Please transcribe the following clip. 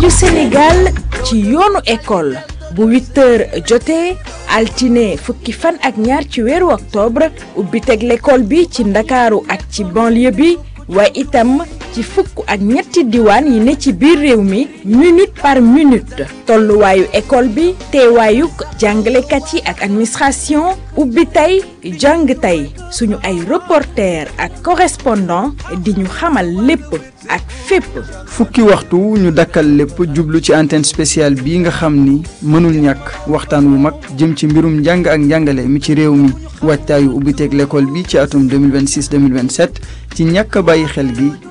rajo Sénégal ci yoonu école bu 8h jotee altine fukki fan ak ñaar ci weeru octobre ubbi teg l'école bi ci Ndakaaru ak ci banlieue bi waaye itam ci fukk ak ñetti diwaan yi ne ci biir réew mi minute par minute tolluwaayu école bi teewaayuk jàngalekat yi ak administration ubbi tey jàng tey suñu ay reporter ak correspondant di ñu xamal lépp ak fépp. fukki waxtu ñu dakkal lépp jublu ci antenne spéciale bii nga xam ni mënul ñàkk waxtaan wu mag jëm ci mbirum njàng ak njàngale mi ci réew mi waajtaayu ubbiteeg l'école bi ci atum 2026-2027 ci ñàkk a bàyyi xel gi